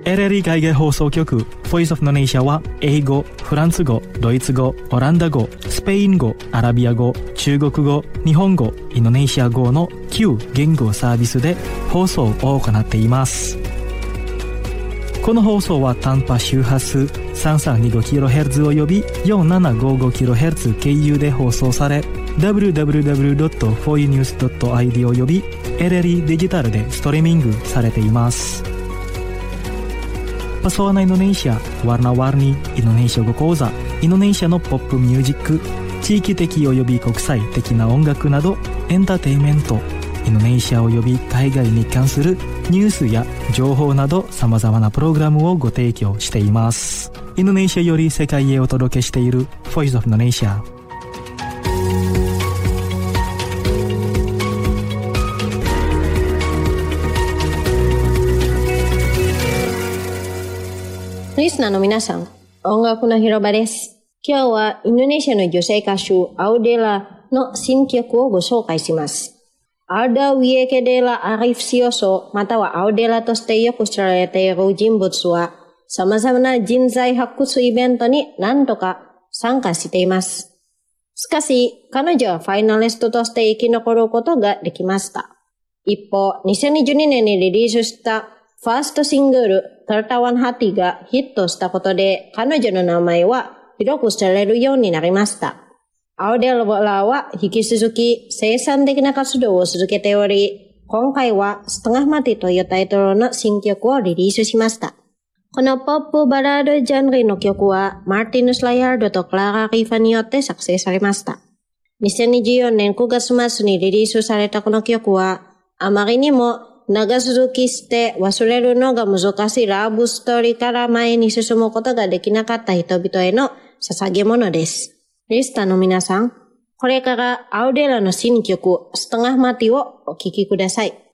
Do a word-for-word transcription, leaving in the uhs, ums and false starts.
エルエルイー 海外放送局 Voice of Indonesia は英語、フランス語、ドイツ語、オランダ語、スペイン語、アラビア語、中国語、日本語、インドネシア語のきゅう言語サービスで放送を行っています。この放送は短波周波数 さんさんにごキロヘルツ 及び よんななごごキロヘルツ 経由で放送され ダブリューダブリューダブリュードットフォーユーニュースドットアイディー 及び エルエルイー デジタルでストリーミングされています。Pesona Indonesia, Warna-warni Indonesia語講座、インドネシアのポップミュージック、地域的及び国際的な音楽などエンターテインメント、インドネシア及び海外に関するニュースや情報など様々なプログラムをご提供しています。インドネシアより世界へお届けしている Voice of Indonesia。 リスナーの皆さん、音楽の広場です。今日はインドネシアの女性歌手アウデラの新曲をご紹介します。Ada Wieke Della Arifsioso またはアウデラとしてよく知られている人物は様々な人材発掘イベントに何度か参加しています。しかし、彼女はファイナリストとして生き残ることができました。一方、にせんにじゅうにねんにリリースしたファーストシングル、Tertawan Hati がヒットしたことで、彼女の名前は広く知られるようになりました。アウデラは引き続き生産的な活動を続けており、今回はSetengah Matiというタイトルの新曲をリリースしました。このポップバラードジャンルの曲は、マーティヌス・ライアードとクララ・リファによって作成されました。にせんにじゅうよねんくがつ末にリリースされたこの曲は、あまりにも長続きして忘れるのが難しいラブストーリーから前に進むことができなかった人々への捧げ物です。リスターの皆さん、これからアウデラの新曲、Setengah Matiをお聴きください。